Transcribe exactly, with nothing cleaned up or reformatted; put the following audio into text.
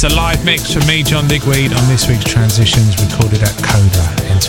a live mix from me, John Digweed, on this week's Transitions, recorded at Coda in